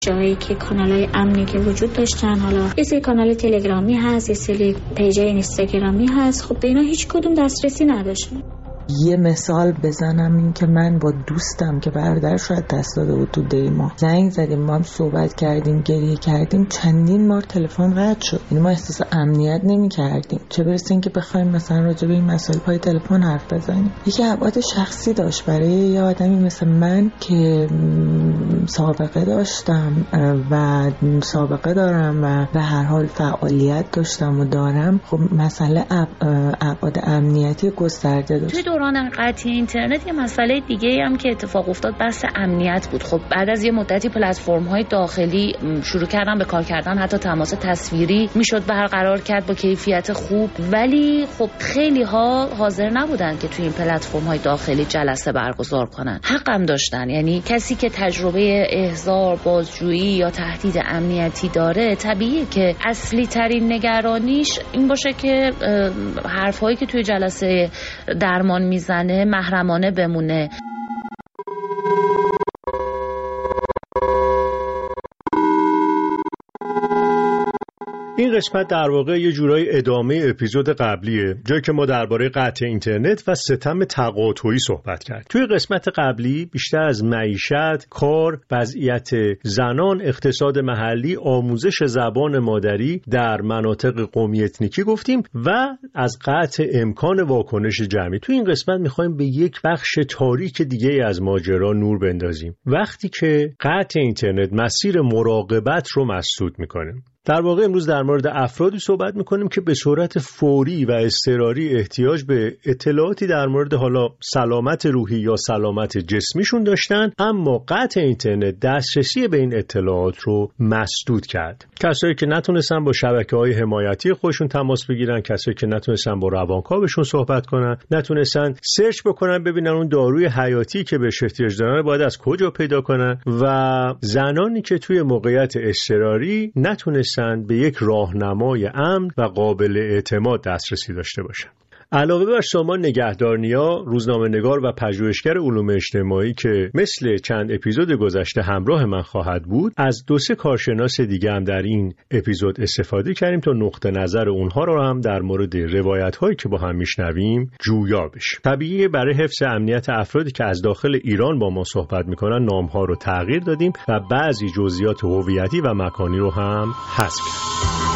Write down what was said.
جایی که کانال‌های امنی که وجود داشتن، حالا یه سری کانال تلگرامی هست، یه سری پیج اینستاگرامی هست، خب به اینا هیچ کدوم دسترسی نداشتن. یه مثال بزنم، این که من با دوستم که برادرش رو دست داده بود تو دیما زنگ زدیم، ما هم صحبت کردیم، گریه کردیم، چندین بار تلفن قطع شد. یعنی ما احساس امنیت نمی کردیم، چه برسه این که بخوایم مثلا راجع به این مسائل پای تلفن حرف بزنیم. یکی ابعاد شخصی داشت برای یه آدمی مثل من که سابقه داشتم و سابقه دارم و به هر حال فعالیت داشتم و دارم. خب مسئله ابعاد امنیتی گسترده داشت. دوران قطع اینترنت یه مسئله دیگه هم که اتفاق افتاد بحث امنیت بود. خب بعد از یه مدتی پلتفرم‌های داخلی شروع کردن به کار کردن، حتی تماس تصویری میشد برقرار کرد با کیفیت خوب، ولی خب خیلی ها حاضر نبودن که توی این پلتفرم‌های داخلی جلسه برگزار کنن. حق هم داشتن. یعنی کسی که تجربه احضار، بازجویی یا تهدید امنیتی داره، طبیعیه که اصلی ترین نگرانیش این باشه که حرفایی که توی جلسه درمان میزنه محرمانه بمونه. این قسمت در واقع یه جورای ادامه اپیزود قبلیه، جایی که ما درباره قطع اینترنت و ستم تقاطعی صحبت کردیم. توی قسمت قبلی بیشتر از معیشت، کار، وضعیت زنان، اقتصاد محلی، آموزش زبان مادری در مناطق قومی اتنیکی گفتیم و از قطع امکان واکنش جمعی. توی این قسمت می‌خوایم به یک بخش تاریک دیگه از ماجرا نور بندازیم، وقتی که قطع اینترنت مسیر مراقبت رو مسدود می‌کنه. در واقع امروز در مورد افرادی صحبت میکنیم که به صورت فوری و اضطراری احتیاج به اطلاعاتی در مورد حالا سلامت روحی یا سلامت جسمیشون داشتن، اما قطع اینترنت دسترسی به این اطلاعات رو مسدود کرد. کسایی که نتونستن با شبکه‌های حمایتی خودشون تماس بگیرن، کسایی که نتونستن با روانکاوشون صحبت کنن، نتونستن سرچ بکنن ببینن اون داروی حیاتی که بهش احتیاج دارن باید از کجا پیدا کنن، و زنانی که توی موقعیت اضطراری نتونستن به یک راهنمای امن و قابل اعتماد دسترسی داشته باشن. علاوه بر سامان نگهدارنیا، روزنامه‌نگار و پژوهشگر علوم اجتماعی که مثل چند اپیزود گذشته همراه من خواهد بود، از 2-3 کارشناس دیگه هم در این اپیزود استفاده کردیم تا نقطه نظر اونها رو هم در مورد روایت‌هایی که با هم میشنویم جویا بشیم. طبیعیه برای حفظ امنیت افرادی که از داخل ایران با ما صحبت میکنن نام‌ها رو تغییر دادیم و بعضی جزئیات هویتی و مکانی رو هم حذف کردیم.